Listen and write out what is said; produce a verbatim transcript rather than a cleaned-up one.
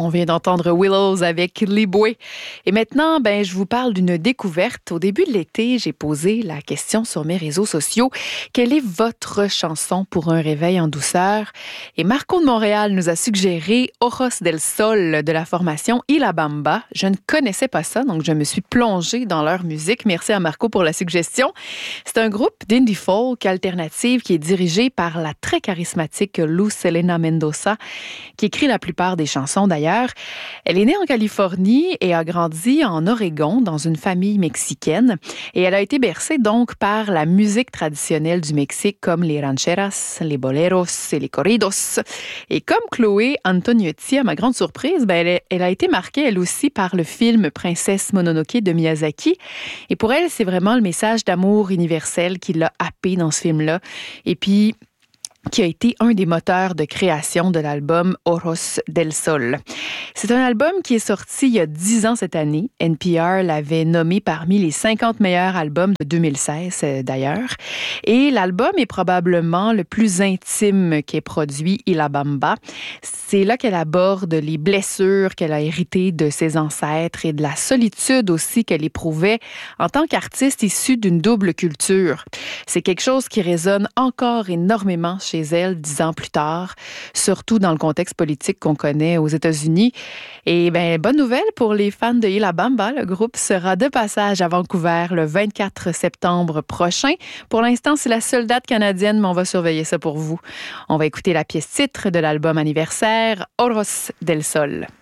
On vient d'entendre Willows avec Liboué. Et maintenant, ben, je vous parle d'une découverte. Au début de l'été, j'ai posé la question sur mes réseaux sociaux. Quelle est votre chanson pour un réveil en douceur? Et Marco de Montréal nous a suggéré Ojos del Sol de la formation Ila Bamba. Je ne connaissais pas ça, donc je me suis plongée dans leur musique. Merci à Marco pour la suggestion. C'est un groupe d'indie folk alternative qui est dirigé par la très charismatique Luz Helena Mendoza, qui écrit la plupart des chansons d'ailleurs. Elle est née en Californie et a grandi en Oregon dans une famille mexicaine. Et elle a été bercée donc par la musique traditionnelle du Mexique comme les rancheras, les boleros et les corridos. Et comme Chloé Antoniotti, à ma grande surprise, ben elle, elle a été marquée elle aussi par le film Princesse Mononoke de Miyazaki. Et pour elle, c'est vraiment le message d'amour universel qui l'a happée dans ce film-là. Et puis, qui a été un des moteurs de création de l'album Ojos del Sol. C'est un album qui est sorti il y a dix ans cette année. N P R l'avait nommé parmi les cinquante meilleurs albums de deux mille seize, d'ailleurs. Et l'album est probablement le plus intime qu'ait produit Ila Bamba. C'est là qu'elle aborde les blessures qu'elle a héritées de ses ancêtres et de la solitude aussi qu'elle éprouvait en tant qu'artiste issue d'une double culture. C'est quelque chose qui résonne encore énormément chez elle dix ans plus tard, surtout dans le contexte politique qu'on connaît aux États-Unis. Et bien, bonne nouvelle pour les fans de Ila Bamba, le groupe sera de passage à Vancouver le vingt-quatre septembre prochain. Pour l'instant, c'est la seule date canadienne, mais on va surveiller ça pour vous. On va écouter la pièce titre de l'album anniversaire, Ojos del Sol.